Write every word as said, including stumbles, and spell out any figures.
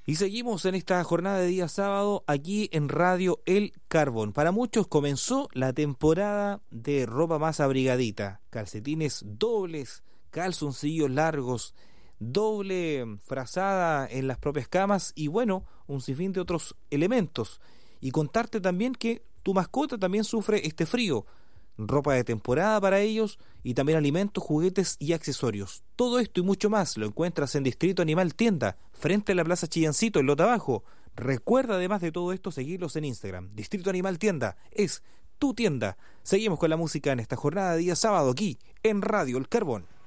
Y seguimos en esta jornada de día sábado aquí en Radio El Carbón. Para muchos comenzó la temporada de ropa más abrigadita. Calcetines dobles, calzoncillos largos, doble frazada en las propias camas y bueno, un sinfín de otros elementos. Y contarte también que tu mascota también sufre este frío. Ropa de temporada para ellos y también alimentos, juguetes y accesorios. Todo esto y mucho más lo encuentras en Distrito Animal Tienda, frente a la Plaza Chillancito, en Lota Bajo. Recuerda además de todo esto seguirlos en Instagram. Distrito Animal Tienda es tu tienda. Seguimos con la música en esta jornada de día sábado aquí en Radio El Carbón.